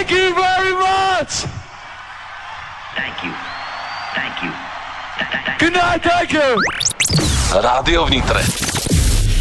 Thank you very much. Thank you. Good night, thank you. Rádio v Nitre.